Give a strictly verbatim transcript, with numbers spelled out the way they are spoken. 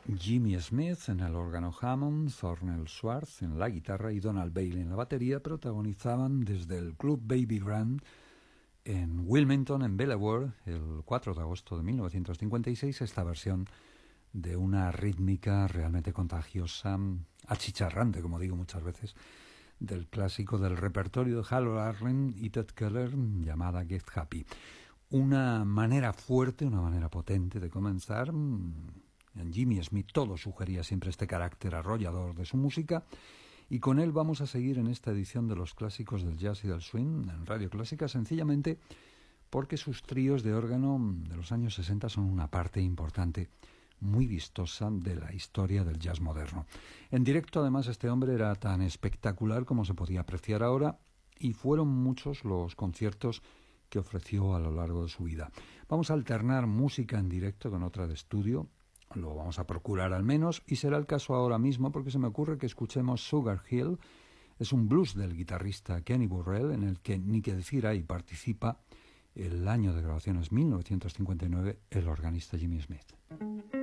Jimmy Smith en el órgano Hammond, Thornell Schwartz en la guitarra y Donald Bailey en la batería protagonizaban desde el Club Baby Grand en Wilmington, en Delaware, el cuatro de agosto de mil novecientos cincuenta y seis, esta versión de una rítmica realmente contagiosa, achicharrante, como digo muchas veces, del clásico del repertorio de Harold Arlen y Ted Keller llamada Get Happy. Una manera fuerte, una manera potente de comenzar. En Jimmy Smith todo sugería siempre este carácter arrollador de su música, y con él vamos a seguir en esta edición de los clásicos del jazz y del swing en Radio Clásica, sencillamente porque sus tríos de órgano de los años sesenta son una parte importante, muy vistosa de la historia del jazz moderno. En directo, además, este hombre era tan espectacular como se podía apreciar ahora, y fueron muchos los conciertos que ofreció a lo largo de su vida. Vamos a alternar música en directo con otra de estudio, lo vamos a procurar al menos, y será el caso ahora mismo porque se me ocurre que escuchemos Sugar Hill. Es un blues del guitarrista Kenny Burrell, en el que, ni que decir hay, participa el año de grabaciones mil novecientos cincuenta y nueve el organista Jimmy Smith.